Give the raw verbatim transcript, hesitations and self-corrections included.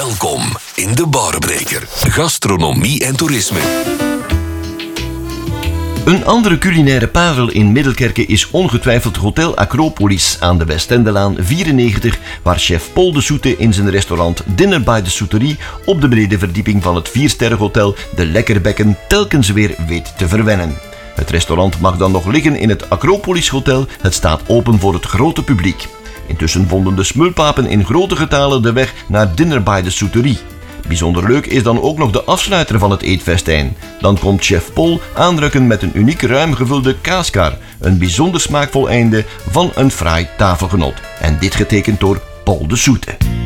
Welkom in de Barbreker. Gastronomie en toerisme. Een andere culinaire parel in Middelkerke is ongetwijfeld Hotel Acropolis aan de Westendelaan vierennegentig, waar chef Paul de Soete in zijn restaurant Dinner by the Souterie op de benedenverdieping van het viersterrenhotel De Lekkerbekken telkens weer weet te verwennen. Het restaurant mag dan nog liggen in het Acropolis Hotel, het staat open voor het grote publiek. Intussen vonden de smulpapen in grote getalen de weg naar Dinner by the Souterie. Bijzonder leuk is dan ook nog de afsluiter van het eetfestijn. Dan komt chef Paul aanrukken met een uniek ruim gevulde kaaskar. Een bijzonder smaakvol einde van een fraai tafelgenot. En dit getekend door Paul de Soete.